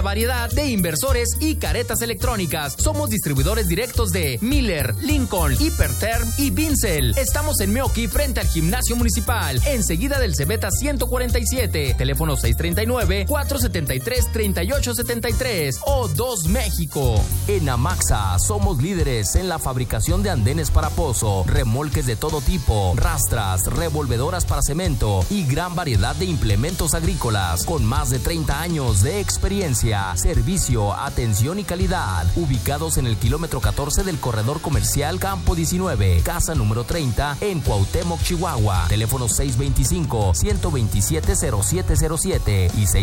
Variedad de inversores y caretas electrónicas. Somos distribuidores directos de Miller, Lincoln, Hiperterm y Vincel. Estamos en Meoqui frente al Gimnasio Municipal, enseguida del Cebeta 147. Teléfono 639-473-3873 o 2 México. En Amaxa somos líderes en la fabricación de andenes para pozo, remolques de todo tipo, rastras, revolvedoras para cemento y gran variedad de implementos agrícolas con más de 30 años de experiencia. Servicio, atención y calidad. Ubicados en el kilómetro 14 del corredor comercial Campo 19, casa número 30 en Cuauhtémoc, Chihuahua. Teléfono 625-127-0707 y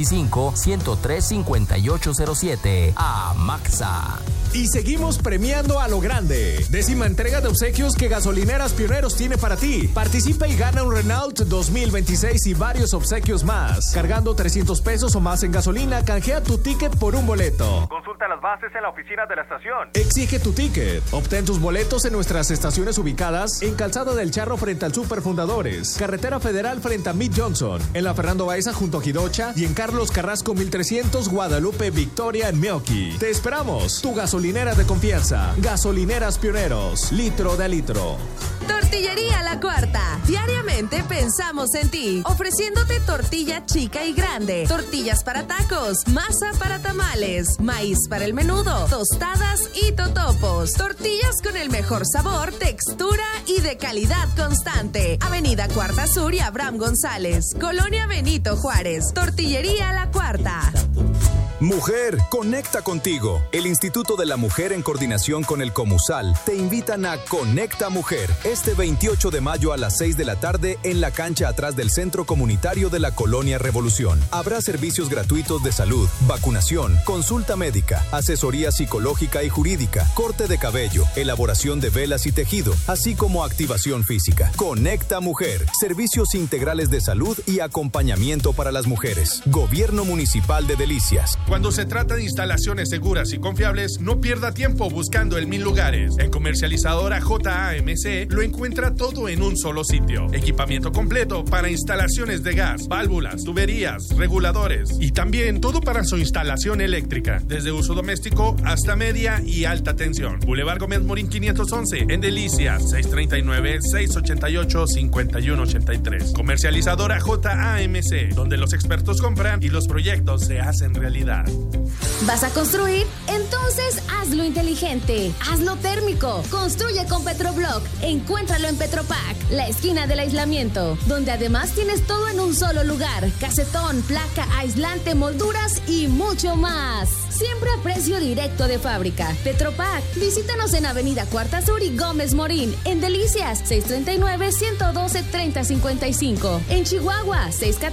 625-103-5807. Amaxa. Y seguimos premiando a lo grande. 10ª entrega de obsequios que Gasolineras Pioneros tiene para ti. Participa y gana un Renault 2026 y varios obsequios más. Cargando 300 pesos o más en gasolina, canjea tu ticket por un boleto. Consulta las bases en la oficina de la estación. Exige tu ticket. Obtén tus boletos en nuestras estaciones ubicadas en Calzada del Charro frente al Super Fundadores, Carretera Federal frente a Mid Johnson, en la Fernando Baeza junto a Jidocha y en Carlos Carrasco 1300 Guadalupe Victoria en Meoqui. Te esperamos. Tu gasolinera de confianza. Gasolineras Pioneros. Litro de litro. Tortillería La Cuarta. Diariamente pensamos en ti, ofreciéndote tortilla chica y grande, tortillas para tacos, masa para tamales, maíz para el menudo, tostadas y totopos. Tortillas con el mejor sabor, textura y de calidad constante. Avenida Cuarta Sur y Abraham González, Colonia Benito Juárez. Tortillería La Cuarta. Mujer, conecta contigo. El Instituto de la Mujer, en coordinación con el Comusal, te invitan a Conecta Mujer este 28 de mayo a las 6 de la tarde en la cancha atrás del Centro Comunitario de la Colonia Revolución. Habrá servicios gratuitos de salud, vacunación, consulta médica, asesoría psicológica y jurídica, corte de cabello, elaboración de velas y tejido, así como activación física. Conecta Mujer, servicios integrales de salud y acompañamiento para las mujeres. Gobierno Municipal de Delicias. Cuando se trata de instalaciones seguras y confiables, no pierda tiempo buscando en 1000 lugares. En Comercializadora JAMC lo encuentra todo en un solo sitio. Equipamiento completo para instalaciones de gas, válvulas, tuberías, reguladores y también todo para su instalación eléctrica, desde uso doméstico hasta media y alta tensión. Boulevard Gómez Morín 511 en Delicias, 639-688-5183. Comercializadora JAMC, donde los expertos compran y los proyectos se hacen realidad. ¿Vas a construir? Entonces hazlo inteligente, hazlo térmico. Construye con Petroblock. Encuéntralo en Petropac, la esquina del aislamiento, donde además tienes todo en un solo lugar: casetón, placa, aislante, molduras y mucho más. Siempre a precio directo de fábrica. Petropac. Visítanos en Avenida Cuarta Sur y Gómez Morín. En Delicias, 639-112-3055. En Chihuahua,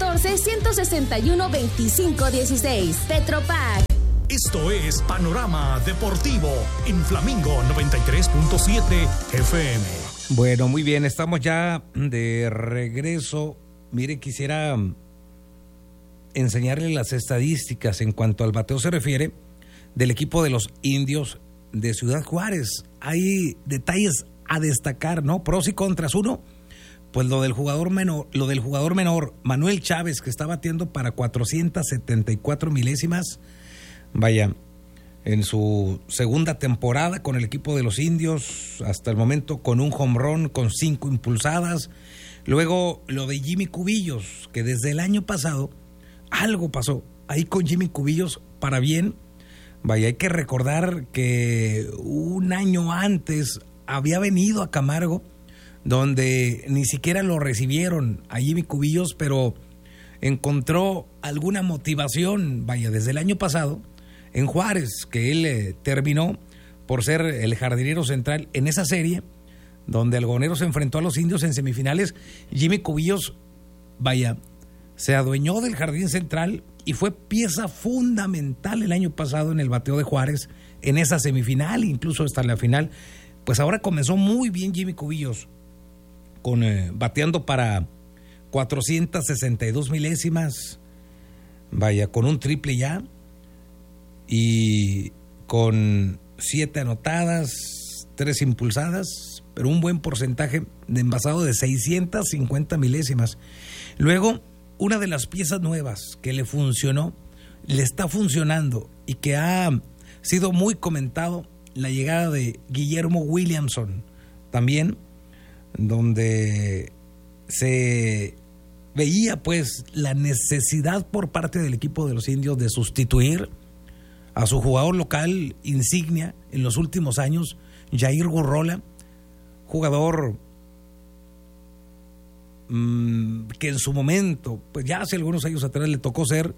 614-161-2516. Petropac. Esto es Panorama Deportivo en Flamingo 93.7 FM. Bueno, muy bien, estamos ya de regreso. Mire, quisiera enseñarle las estadísticas en cuanto al bateo se refiere del equipo de los Indios de Ciudad Juárez. Hay detalles a destacar, ¿no? Pros y contras. Uno, pues lo del jugador menor, Manuel Chávez, que está batiendo para 474 milésimas. Vaya, en su segunda temporada con el equipo de los Indios, hasta el momento con un home run, con 5 impulsadas. Luego lo de Jimmy Cubillos, que desde el año pasado algo pasó ahí con Jimmy Cubillos para bien. Vaya, hay que recordar que un año antes había venido a Camargo, donde ni siquiera lo recibieron a Jimmy Cubillos, pero encontró alguna motivación, vaya, desde el año pasado en Juárez, que él terminó por ser el jardinero central en esa serie, donde Algodonero se enfrentó a los Indios en semifinales. Jimmy Cubillos, vaya, se adueñó del jardín central y fue pieza fundamental el año pasado en el bateo de Juárez en esa semifinal, incluso hasta la final. Pues ahora comenzó muy bien Jimmy Cubillos, con bateando para 462 milésimas, vaya, con un triple ya, y con 7 anotadas, 3 impulsadas, pero un buen porcentaje de envasado de 650 milésimas. Luego, una de las piezas nuevas que le funcionó, le está funcionando y que ha sido muy comentado la llegada de Guillermo Williamson, también, donde se veía pues la necesidad por parte del equipo de los Indios de sustituir a su jugador local insignia en los últimos años, Jair Gurrola, jugador que en su momento, pues ya hace algunos años atrás, le tocó ser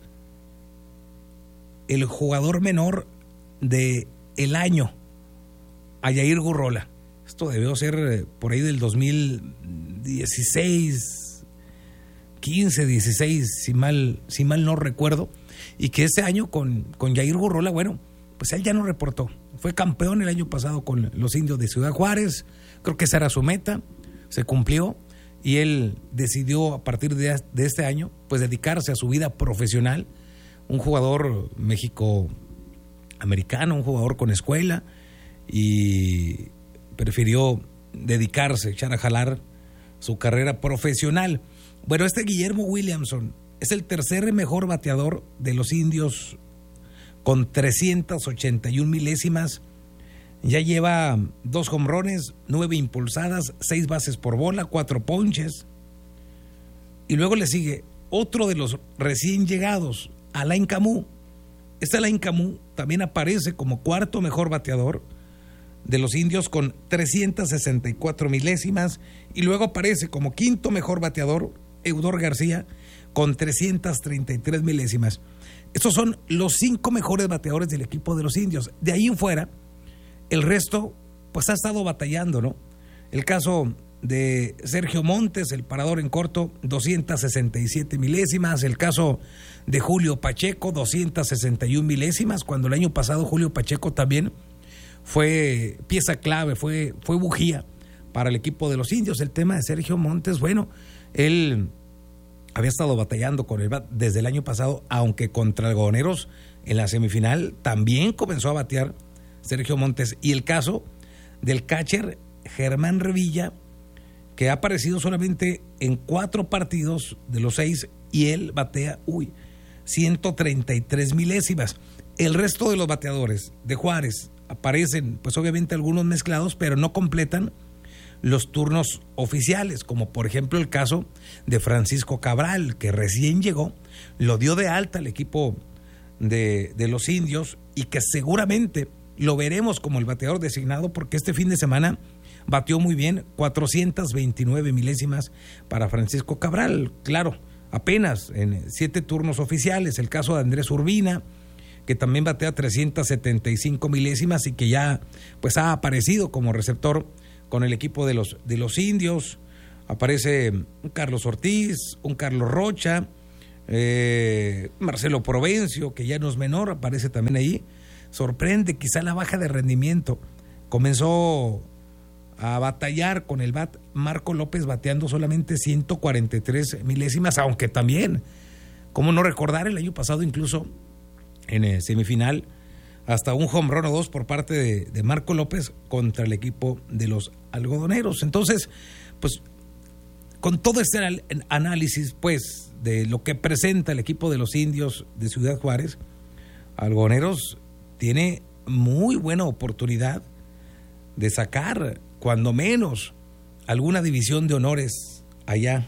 el jugador menor de el año a Jair Gurrola. Esto debió ser por ahí del 2016, 15, 16, si mal no recuerdo, y que ese año con Jair Gurrola, bueno, pues él ya no reportó. Fue campeón el año pasado con los Indios de Ciudad Juárez, creo que esa era su meta, se cumplió, y él decidió a partir de este año pues dedicarse a su vida profesional, un jugador mexicoamericano, un jugador con escuela, y prefirió dedicarse, echar a jalar su carrera profesional. Bueno, Guillermo Williamson es el tercer mejor bateador de los Indios con 381 milésimas. Ya lleva 2 jonrones, 9 impulsadas, 6 bases por bola, 4 ponches. Y luego le sigue otro de los recién llegados, Alain Camus. Alain Camus también aparece como cuarto mejor bateador de los Indios con 364 milésimas. Y luego aparece como quinto mejor bateador Eudor García con 333 milésimas. Estos son los 5 mejores bateadores del equipo de los Indios. De ahí en fuera, el resto, pues ha estado batallando, ¿no? El caso de Sergio Montes, el parador en corto, 267 milésimas. El caso de Julio Pacheco, 261 milésimas, cuando el año pasado Julio Pacheco también fue pieza clave, fue bujía para el equipo de los Indios. El tema de Sergio Montes, bueno, él había estado batallando con el bat desde el año pasado, aunque contra Algodoneros en la semifinal también comenzó a batear Sergio Montes. Y el caso del catcher Germán Revilla, que ha aparecido solamente en 4 partidos de los 6 y él batea 133 milésimas. El resto de los bateadores de Juárez aparecen, pues obviamente algunos mezclados, pero no completan los turnos oficiales, como por ejemplo el caso de Francisco Cabral, que recién llegó, lo dio de alta al equipo de los Indios y que seguramente lo veremos como el bateador designado, porque este fin de semana bateó muy bien, 429 milésimas para Francisco Cabral, claro, apenas en 7 turnos oficiales. El caso de Andrés Urbina, que también batea 375 milésimas y que ya pues ha aparecido como receptor con el equipo de los Indios. Aparece un Carlos Ortiz, un Carlos Rocha, Marcelo Provencio, que ya no es menor, aparece también ahí. Sorprende quizá la baja de rendimiento. Comenzó a batallar con el bat Marco López, bateando solamente 143 milésimas, aunque también, cómo no recordar, el año pasado incluso en semifinal, hasta un home run o 2 por parte de Marco López contra el equipo de los Algodoneros. Entonces, pues, con todo este análisis, pues, de lo que presenta el equipo de los Indios de Ciudad Juárez, Algodoneros tiene muy buena oportunidad de sacar, cuando menos, alguna división de honores allá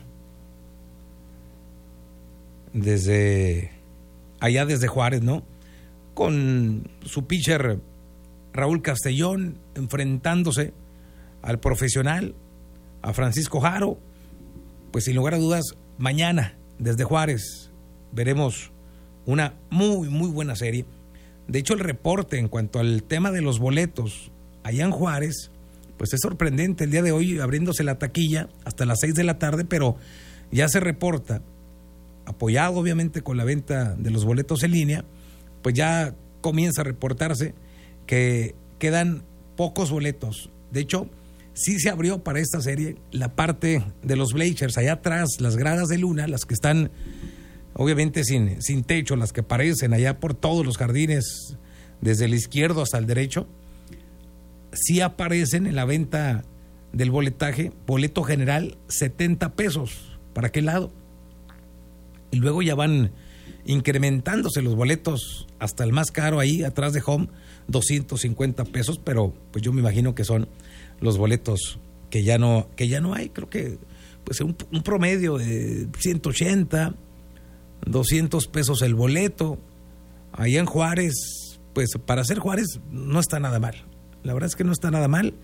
desde Juárez, ¿no? Con su pitcher Raúl Castellón enfrentándose al profesional, a Francisco Jaro. Pues sin lugar a dudas, mañana desde Juárez veremos una muy, muy buena serie. De hecho, el reporte en cuanto al tema de los boletos allá en Juárez, pues es sorprendente. El día de hoy abriéndose la taquilla hasta las 6 de la tarde, pero ya se reporta, apoyado obviamente con la venta de los boletos en línea, pues ya comienza a reportarse que quedan pocos boletos. De hecho, sí se abrió para esta serie la parte de los bleachers, allá atrás, las gradas de luna, las que están obviamente sin techo, las que aparecen allá por todos los jardines, desde el izquierdo hasta el derecho, sí aparecen en la venta del boletaje, boleto general, 70 pesos. ¿Para qué lado? Y luego ya van incrementándose los boletos hasta el más caro ahí atrás de home, 250 pesos, pero pues yo me imagino que son los boletos que ya no hay. Creo que pues un promedio de 180, 200 pesos el boleto. Allá en Juárez, pues para hacer Juárez no está nada mal. La verdad es que no está nada mal.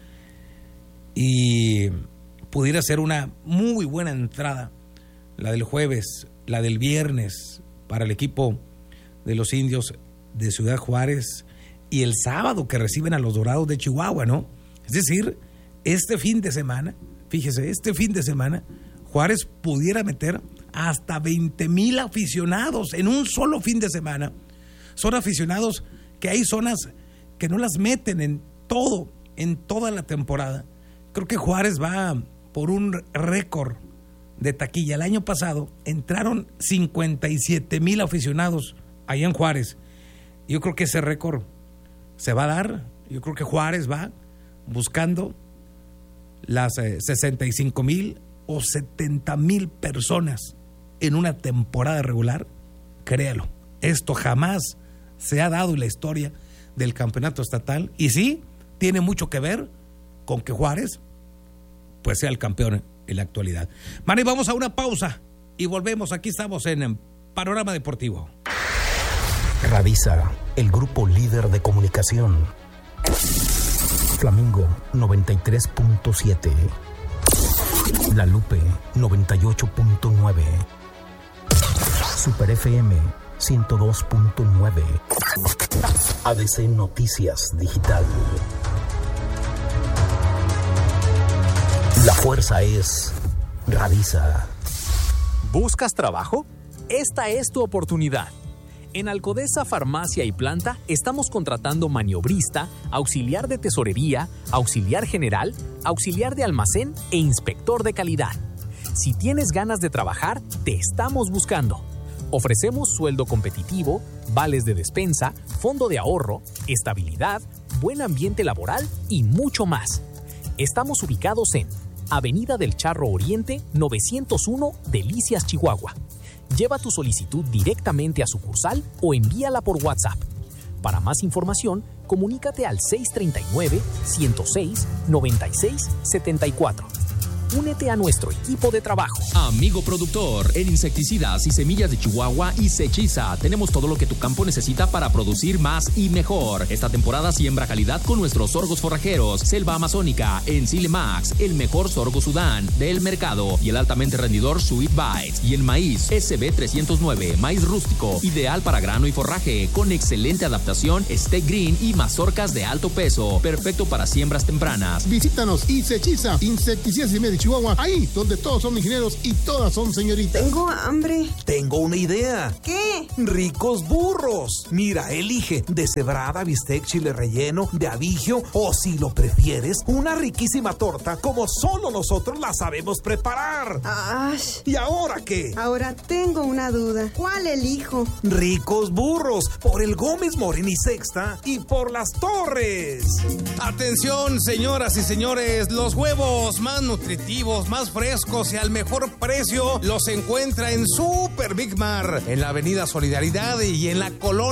Y pudiera ser una muy buena entrada, la del jueves, la del viernes, para el equipo de los Indios de Ciudad Juárez, y el sábado que reciben a los Dorados de Chihuahua, ¿no? Es decir, este fin de semana, fíjese, Juárez pudiera meter hasta 20,000 aficionados en un solo fin de semana. Son aficionados que hay zonas que no las meten en toda la temporada. Creo que Juárez va por un récord de taquilla. El año pasado entraron 57,000 aficionados allá en Juárez. Yo creo que ese récord se va a dar. Yo creo que Juárez va buscando las 65,000 o 70,000 personas en una temporada regular. Créalo, esto jamás se ha dado en la historia del campeonato estatal, y sí, tiene mucho que ver con que Juárez pues sea el campeón en la actualidad. Mani, vamos a una pausa y volvemos. Aquí estamos en Panorama Deportivo. Radisa, el grupo líder de comunicación. Flamingo 93.7. La Lupe 98.9. Super FM 102.9. ADC Noticias Digital. La fuerza es Radisa. ¿Buscas trabajo? Esta es tu oportunidad. En Alcodesa Farmacia y Planta estamos contratando maniobrista, auxiliar de tesorería, auxiliar general, auxiliar de almacén e inspector de calidad. Si tienes ganas de trabajar, te estamos buscando. Ofrecemos sueldo competitivo, vales de despensa, fondo de ahorro, estabilidad, buen ambiente laboral y mucho más. Estamos ubicados en Avenida del Charro Oriente, 901, Delicias, Chihuahua. Lleva tu solicitud directamente a sucursal o envíala por WhatsApp. Para más información, comunícate al 639-106-9674. Únete a nuestro equipo de trabajo. Amigo productor, en insecticidas y semillas de Chihuahua y Sechiza tenemos todo lo que tu campo necesita para producir más y mejor. Esta temporada siembra calidad con nuestros sorgos forrajeros, Selva Amazónica, Encile Max, el mejor sorgo Sudán del mercado y el altamente rendidor Sweet Bites. Y en maíz, SB 309, maíz rústico, ideal para grano y forraje, con excelente adaptación, Steak Green y mazorcas de alto peso, perfecto para siembras tempranas. Visítanos y Sechiza, insecticidas y media Chihuahua, ahí donde todos son ingenieros y todas son señoritas. Tengo hambre. Tengo una idea. ¿Qué? Ricos burros. Mira, elige deshebrada, bistec, chile relleno, de abigio o, si lo prefieres, una riquísima torta como solo nosotros la sabemos preparar. ¡Ash! ¿Y ahora qué? Ahora tengo una duda. ¿Cuál elijo? Ricos burros, por el Gómez Morín y Sexta y por Las Torres. Atención, señoras y señores, los huevos más nutritivos, más frescos y al mejor precio los encuentra en Super Big Mar, en la Avenida Solidaridad y en la Colonia